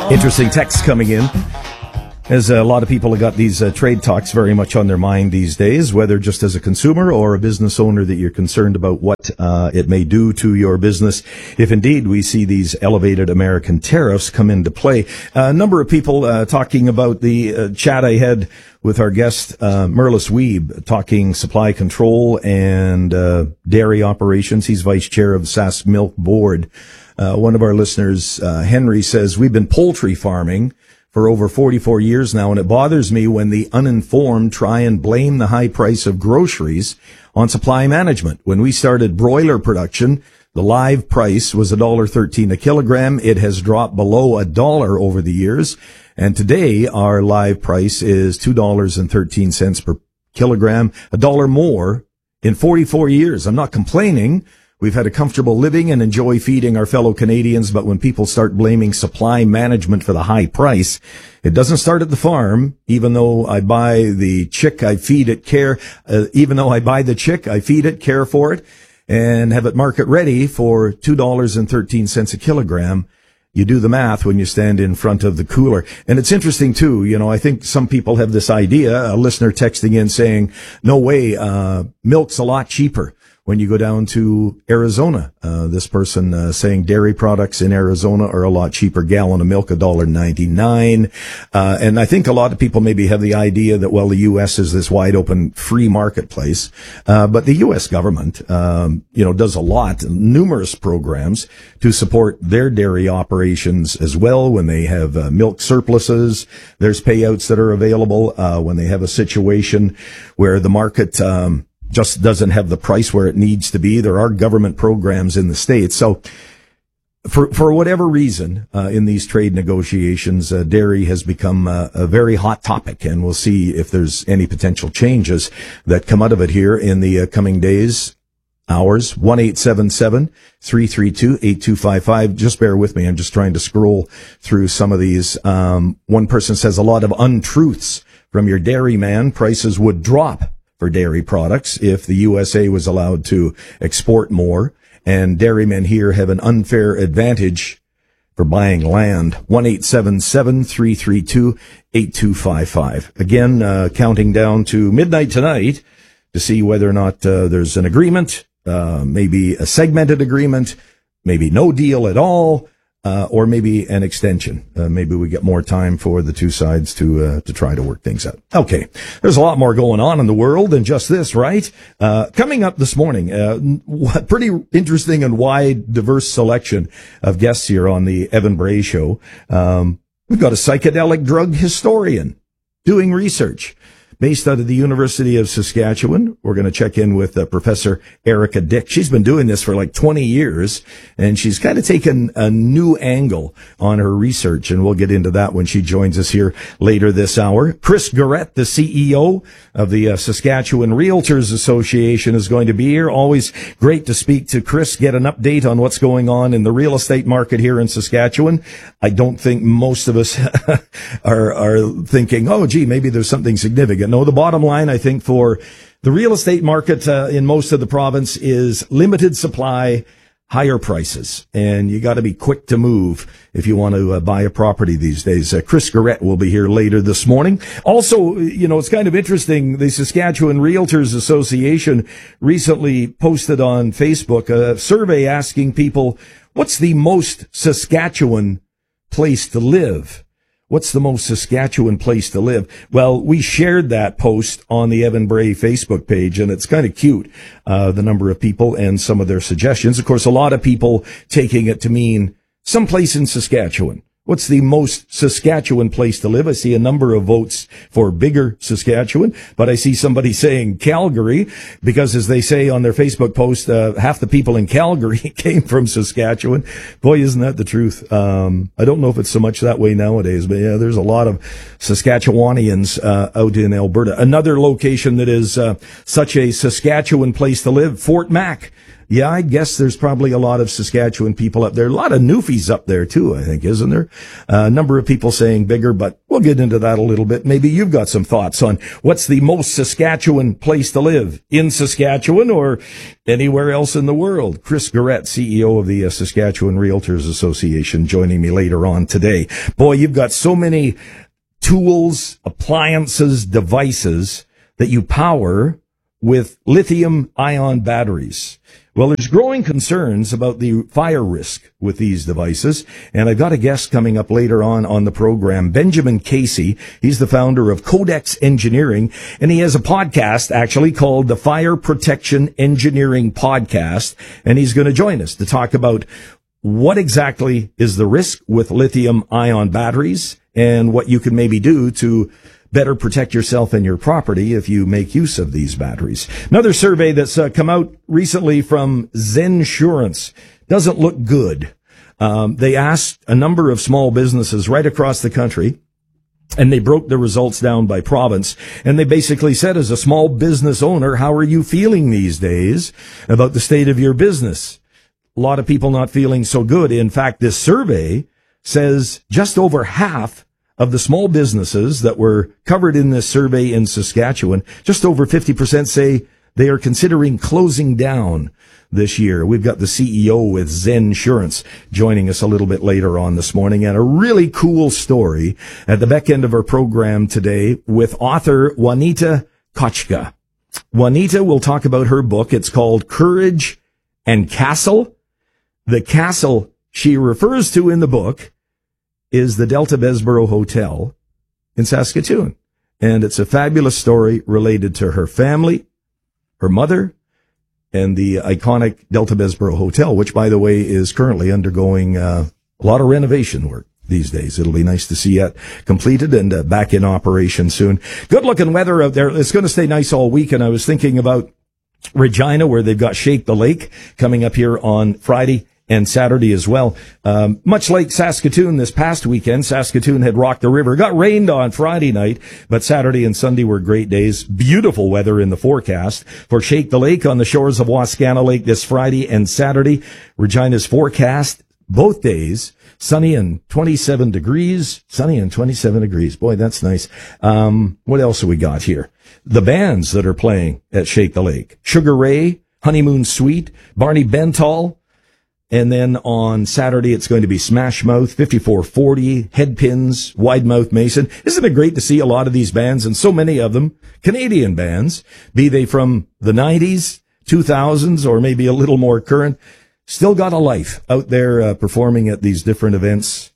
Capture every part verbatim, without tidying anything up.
Interesting text coming in, as a lot of people have got these uh, trade talks very much on their mind these days, whether just as a consumer or a business owner that you're concerned about what uh, it may do to your business if indeed we see these elevated American tariffs come into play. Uh, a number of people uh, talking about the uh, chat I had with our guest, uh, Merlis Wiebe, talking supply control and uh, dairy operations. He's vice chair of the Sask Milk Board. Uh, one of our listeners, uh, Henry, says, we've been poultry farming for over forty-four years now, and it bothers me when the uninformed try and blame the high price of groceries on supply management. When we started broiler production, the live price was one dollar thirteen a kilogram. It has dropped below a dollar over the years, and today our live price is two dollars and thirteen cents per kilogram, a dollar more in forty-four years. I'm not complaining. We've had a comfortable living and enjoy feeding our fellow Canadians, but when people start blaming supply management for the high price, it doesn't start at the farm. Even though I buy the chick, I feed it, care, uh, even though I buy the chick, I feed it, care for it, and have it market ready for two dollars and thirteen cents a kilogram. You do the math when you stand in front of the cooler. And it's interesting too, you know, I think some people have this idea, a listener texting in saying, no way, uh, milk's a lot cheaper when you go down to Arizona. Uh, this person uh, saying dairy products in Arizona are a lot cheaper. Gallon of milk, one dollar ninety-nine. Uh, and I think a lot of people maybe have the idea that, well, the U S is this wide open free marketplace. Uh, but the U S government, um, you know, does a lot, numerous programs to support their dairy operations as well. When they have uh, milk surpluses, there's payouts that are available. Uh, when they have a situation where the market, um, just doesn't have the price where it needs to be. There are government programs in the States. So for for whatever reason, uh, in these trade negotiations, uh, dairy has become uh, a very hot topic, and we'll see if there's any potential changes that come out of it here in the uh, coming days, hours. one eight seven seven, three three two, eight two five five. Just bear with me. I'm just trying to scroll through some of these. Um, one person says a lot of untruths from your dairyman. Prices would drop for dairy products if the U S A was allowed to export more, and dairymen here have an unfair advantage for buying land. one eight seven seven, three three two, eight two five five. Again, uh, counting down to midnight tonight to see whether or not uh, there's an agreement, uh, maybe a segmented agreement, maybe no deal at all, Uh, or maybe an extension. Uh, maybe we get more time for the two sides to uh, to try to work things out. Okay, there's a lot more going on in the world than just this, right? Uh, coming up this morning, uh, pretty interesting and wide, diverse selection of guests here on the Evan Bray Show. Um, we've got a psychedelic drug historian doing research based out of the University of Saskatchewan. We're going to check in with uh, Professor Erica Dick. She's been doing this for like twenty years, and she's kind of taken a new angle on her research, and we'll get into that when she joins us here later this hour. Chris Garrett, the C E O of the uh, Saskatchewan Realtors Association, is going to be here. Always great to speak to Chris, get an update on what's going on in the real estate market here in Saskatchewan. I don't think most of us are, are thinking, oh, gee, maybe there's something significant. No, the bottom line, I think, for the real estate market uh, in most of the province is limited supply, higher prices, and you got to be quick to move if you want to uh, buy a property these days. Uh, Chris Garrett will be here later this morning. Also, you know, it's kind of interesting. The Saskatchewan Realtors Association recently posted on Facebook a survey asking people, what's the most Saskatchewan place to live? What's the most Saskatchewan place to live? Well, we shared that post on the Evan Bray Facebook page, and it's kind of cute, uh, the number of people and some of their suggestions. Of course, a lot of people taking it to mean someplace in Saskatchewan. What's the most Saskatchewan place to live? I see a number of votes for bigger Saskatchewan, but I see somebody saying Calgary because, as they say on their Facebook post, uh, half the people in Calgary came from Saskatchewan. Boy, isn't that the truth? Um, I don't know if it's so much that way nowadays, but yeah, there's a lot of Saskatchewanians uh, out in Alberta. Another location that is uh, such a Saskatchewan place to live, Fort Mac. Yeah, I guess there's probably a lot of Saskatchewan people up there. A lot of Newfies up there too, I think, isn't there? A uh, number of people saying bigger, but we'll get into that a little bit. Maybe you've got some thoughts on what's the most Saskatchewan place to live, in Saskatchewan or anywhere else in the world. Chris Garrett, C E O of the uh, Saskatchewan Realtors Association, joining me later on today. Boy, you've got so many tools, appliances, devices that you power with lithium-ion batteries. Well, there's growing concerns about the fire risk with these devices, and I've got a guest coming up later on on the program, Benjamin Casey. He's the founder of Codex Engineering, and he has a podcast actually called the Fire Protection Engineering Podcast, and he's going to join us to talk about what exactly is the risk with lithium-ion batteries and what you can maybe do to better protect yourself and your property if you make use of these batteries. Another survey that's uh, come out recently from Zensurance doesn't look good. Um, they asked a number of small businesses right across the country, and they broke the results down by province. And they basically said, as a small business owner, how are you feeling these days about the state of your business? A lot of people not feeling so good. In fact, this survey says just over half of the small businesses that were covered in this survey in Saskatchewan, just over fifty percent say they are considering closing down this year. We've got the C E O with Zensurance joining us a little bit later on this morning, and a really cool story at the back end of our program today with author Juanita Kochka. Juanita will talk about her book. It's called Courage and Castle. The castle she refers to in the book is the Delta Bessborough Hotel in Saskatoon. And it's a fabulous story related to her family, her mother, and the iconic Delta Bessborough Hotel, which, by the way, is currently undergoing uh, a lot of renovation work these days. It'll be nice to see it completed and uh, back in operation soon. Good-looking weather out there. It's going to stay nice all week, and I was thinking about Regina, where they've got Shake the Lake coming up here on Friday and Saturday as well. Um, much like Saskatoon this past weekend, Saskatoon had rocked the river. Got rained on Friday night, but Saturday and Sunday were great days. Beautiful weather in the forecast for Shake the Lake on the shores of Wascana Lake this Friday and Saturday. Regina's forecast both days, sunny and twenty-seven degrees. Sunny and twenty-seven degrees. Boy, that's nice. Um, what else have we got here? The bands that are playing at Shake the Lake. Sugar Ray, Honeymoon Suite, Barney Bentall. And then on Saturday, it's going to be Smash Mouth, fifty-four forty, Headpins, Wide Mouth Mason. Isn't it great to see a lot of these bands, and so many of them, Canadian bands, be they from the nineties, two thousands, or maybe a little more current, still got a life out there uh, performing at these different events,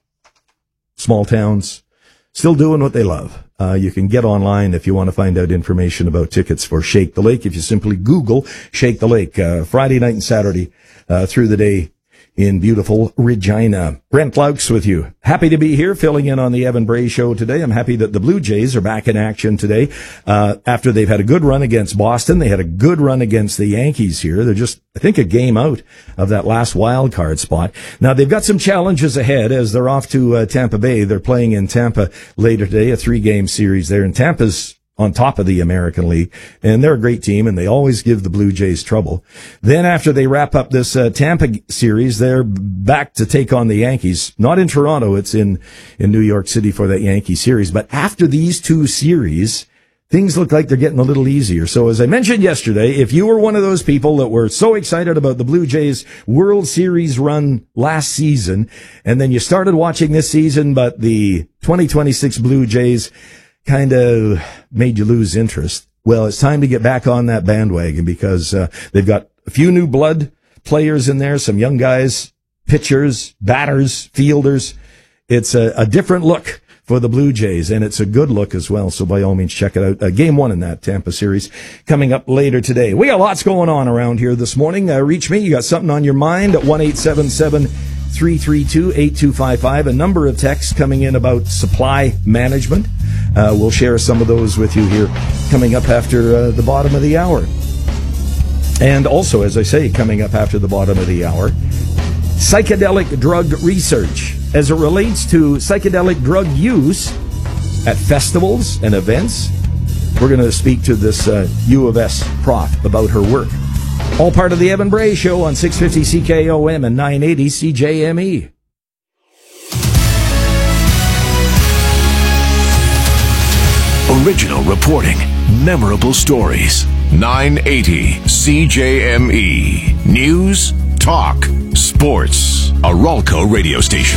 small towns, still doing what they love. Uh, you can get online if you want to find out information about tickets for Shake the Lake. If you simply Google Shake the Lake, uh, Friday night and Saturday, uh, through the day in beautiful Regina. Brent Laux with you. Happy to be here, filling in on the Evan Bray Show today. I'm happy that the Blue Jays are back in action today. Uh, after they've had a good run against Boston, they had a good run against the Yankees here. They're just, I think, a game out of that last wild card spot. Now, they've got some challenges ahead as they're off to uh, Tampa Bay. They're playing in Tampa later today, a three-game series there. And Tampa's on top of the American League, and they're a great team, and they always give the Blue Jays trouble. Then after they wrap up this uh, Tampa series, they're back to take on the Yankees. Not in Toronto, it's in, in New York City for that Yankee series. But after these two series, things look like they're getting a little easier. So as I mentioned yesterday, if you were one of those people that were so excited about the Blue Jays World Series run last season, and then you started watching this season, but the twenty twenty-six Blue Jays kind of made you lose interest, well, it's time to get back on that bandwagon, because uh, they've got a few new blood players in there, some young guys, pitchers, batters, fielders. It's a, a different look for the Blue Jays, and it's a good look as well, so by all means check it out. Uh, game one in that Tampa series coming up later today. We got lots going on around here this morning. Uh, reach me. You got something on your mind at one eight seven seven, three three two, eight two five five. A number of texts coming in about supply management. Uh, we'll share some of those with you here coming up after uh, the bottom of the hour. And also, as I say, coming up after the bottom of the hour, psychedelic drug research as it relates to psychedelic drug use at festivals and events. We're going to speak to this uh, U of S prof about her work All part of the Evan Bray Show on six fifty C K O M and nine eighty C J M E. Original reporting, memorable stories. nine eighty C J M E. News, talk, sports. A Ralco radio station.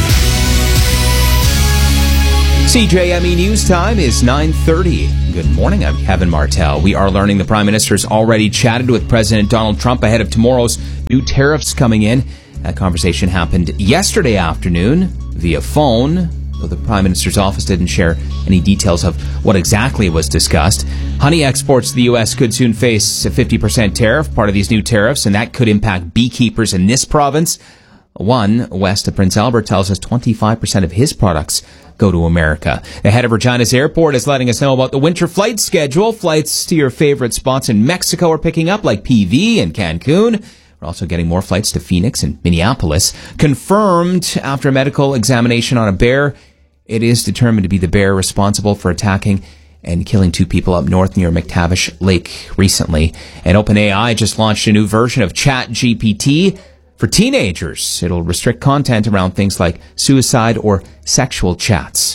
C J M E News Time is nine thirty. Good morning, I'm Kevin Martell. We are learning the Prime Minister's already chatted with President Donald Trump ahead of tomorrow's new tariffs coming in. That conversation happened yesterday afternoon via phone, though the Prime Minister's office didn't share any details of what exactly was discussed. Honey exports to the U S could soon face a fifty percent tariff, part of these new tariffs, and that could impact beekeepers in this province. One west of Prince Albert tells us twenty-five percent of his products go to America. The head of Regina's airport is letting us know about the winter flight schedule. Flights to your favorite spots in Mexico are picking up, like P V and Cancun. We're also getting more flights to Phoenix and Minneapolis. Confirmed after a medical examination on a bear, it is determined to be the bear responsible for attacking and killing two people up north near McTavish Lake recently. And OpenAI just launched a new version of ChatGPT for teenagers. It'll restrict content around things like suicide or sexual chats.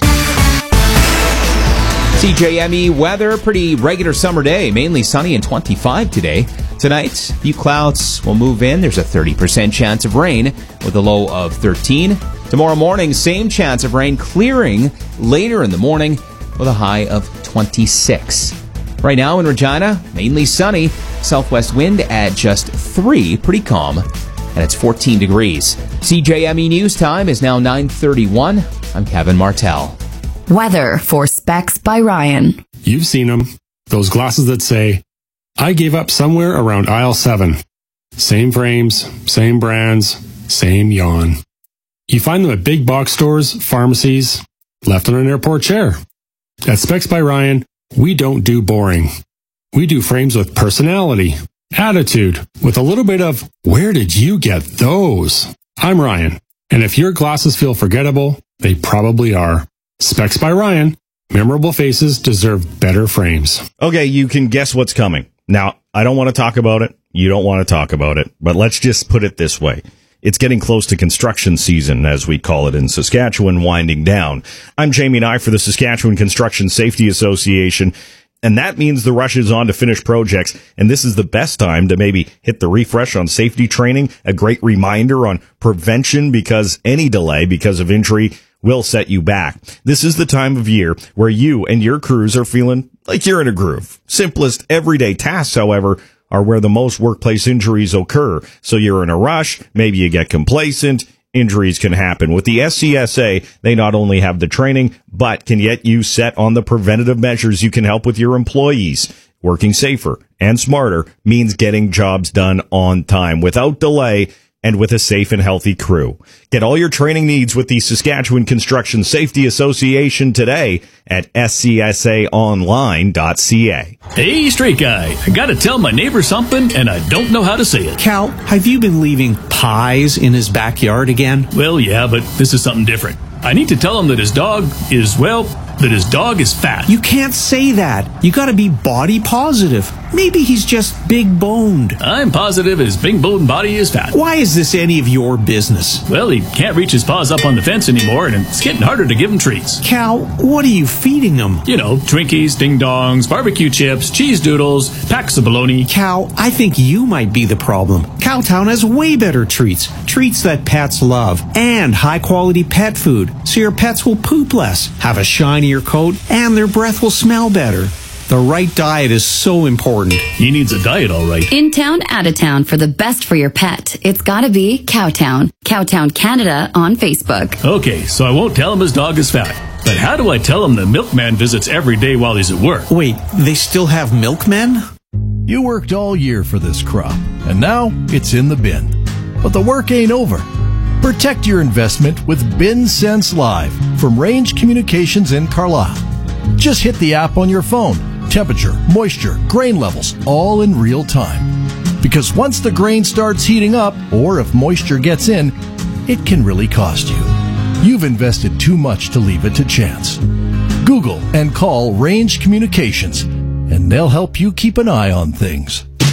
C J M E weather, pretty regular summer day, mainly sunny and twenty-five today. Tonight, a few clouds will move in. There's a thirty percent chance of rain with a low of thirteen. Tomorrow morning, same chance of rain, clearing later in the morning with a high of twenty-six. Right now in Regina, mainly sunny, southwest wind at just three, pretty calm, and it's fourteen degrees. C J M E News Time is now nine thirty-one. I'm Kevin Martell. Weather for Specs by Ryan. You've seen them. Those glasses that say, I gave up somewhere around aisle seven. Same frames, same brands, same yawn. You find them at big box stores, pharmacies, left on an airport chair. At Specs by Ryan, we don't do boring. We do frames with personality, attitude, with a little bit of, where did you get those? I'm Ryan, and if your glasses feel forgettable, they probably are. Specs by Ryan. Memorable faces deserve better frames. Okay, you can guess what's coming. Now, I don't want to talk about it. You don't want to talk about it. But let's just put it this way. It's getting close to construction season, as we call it in Saskatchewan, winding down. I'm Jamie Nye for the Saskatchewan Construction Safety Association, and that means the rush is on to finish projects, and this is the best time to maybe hit the refresh on safety training, a great reminder on prevention, because any delay because of injury will set you back. This is the time of year where you and your crews are feeling like you're in a groove. Simplest everyday tasks, however, are where the most workplace injuries occur. So you're in a rush, maybe you get complacent, injuries can happen. With the S C S A, they not only have the training, but can get you set on the preventative measures you can help with your employees. Working safer and smarter means getting jobs done on time, without delay, and with a safe and healthy crew. Get all your training needs with the Saskatchewan Construction Safety Association today at S C S A online dot C A. Hey, straight guy, I gotta tell my neighbor something, and I don't know how to say it. Cal, have you been leaving pies in his backyard again? Well, yeah, but this is something different. I need to tell him that his dog is, well, that his dog is fat. You can't say that. You gotta be body positive. Maybe he's just big boned. I'm positive his big boned body is fat. Why is this any of your business? Well, he can't reach his paws up on the fence anymore, and it's getting harder to give him treats. Cal, what are you feeding him? You know, Twinkies, Ding Dongs, barbecue chips, cheese doodles, packs of bologna. Cal, I think you might be the problem. Cowtown has way better treats. Treats that pets love. And high-quality pet food, so your pets will poop less, have a shinier coat, and their breath will smell better. The right diet is so important. He needs a diet, all right. In town, out of town, for the best for your pet, it's gotta be Cowtown. Cowtown Canada on Facebook. Okay, so I won't tell him his dog is fat. But how do I tell him the milkman visits every day while he's at work? Wait, they still have milkmen? You worked all year for this crop, and now it's in the bin. But the work ain't over. Protect your investment with BinSense Live from Range Communications in Carlisle. Just hit the app on your phone. Temperature, moisture, grain levels, all in real time. Because once the grain starts heating up, or if moisture gets in, it can really cost you. You've invested too much to leave it to chance. Google and call Range Communications, and they'll help you keep an eye on things.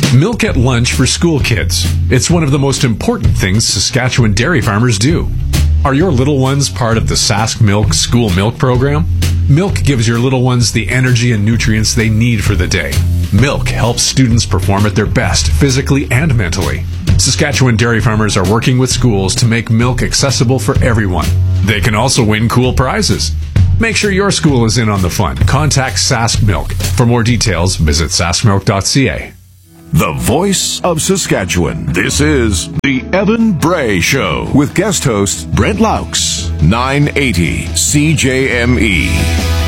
Milk at lunch for school kids. It's one of the most important things Saskatchewan dairy farmers do. Are your little ones part of the Sask Milk School Milk Program? Milk gives your little ones the energy and nutrients they need for the day. Milk helps students perform at their best, physically and mentally. Saskatchewan dairy farmers are working with schools to make milk accessible for everyone. They can also win cool prizes. Make sure your school is in on the fun. Contact Sask Milk. For more details, visit sask milk dot c a. The voice of Saskatchewan. This is the Evan Bray Show with guest host Brent Laux. nine eighty C J M E.